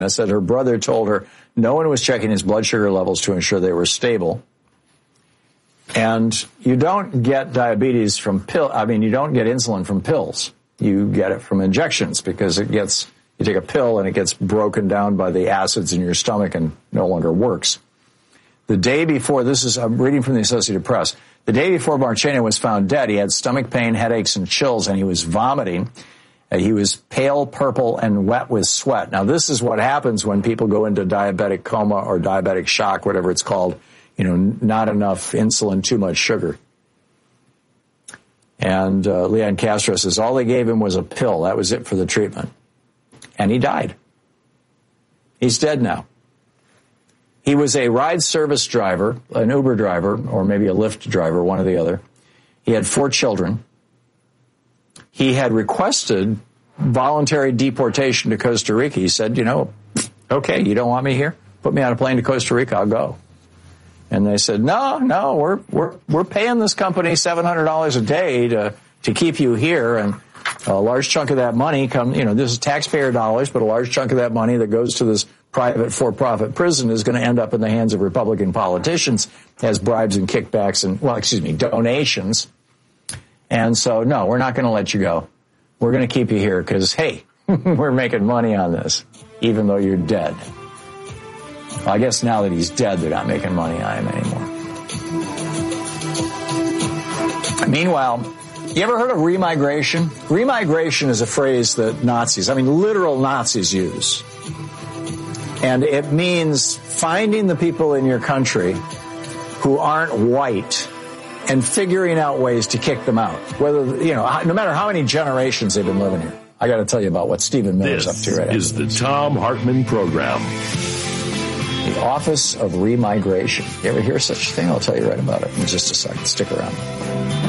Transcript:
said her brother told her no one was checking his blood sugar levels to ensure they were stable. And you don't get diabetes from you don't get insulin from pills. You get it from injections because you take a pill and it gets broken down by the acids in your stomach and no longer works. The day before, I'm reading from the Associated Press, the day before Marchena was found dead, he had stomach pain, headaches, and chills, and he was vomiting. He was pale purple and wet with sweat. Now, this is what happens when people go into diabetic coma or diabetic shock, whatever it's called. Not enough insulin, too much sugar. And Leon Castro says all they gave him was a pill. That was it for the treatment. And he died. He's dead now. He was a ride service driver, an Uber driver, or maybe a Lyft driver, one or the other. He had 4 children. He had requested voluntary deportation to Costa Rica. He said, okay, you don't want me here? Put me on a plane to Costa Rica, I'll go. And they said, no, we're paying this company $700 a day to keep you here, and a large chunk of that money this is taxpayer dollars, but a large chunk of that money that goes to this private for-profit prison is going to end up in the hands of Republican politicians as bribes and kickbacks and, donations. And so, no, we're not going to let you go. We're going to keep you here because, hey, we're making money on this, even though you're dead. Well, I guess now that he's dead, they're not making money on him anymore. Meanwhile, you ever heard of remigration? Remigration is a phrase that literal Nazis use. And it means finding the people in your country who aren't white and figuring out ways to kick them out. Whether, no matter how many generations they've been living here. I got to tell you about what Stephen Miller's up to right now. This is the Thom Hartmann Program. The Office of Remigration. You ever hear such a thing? I'll tell you right about it in just a second. Stick around.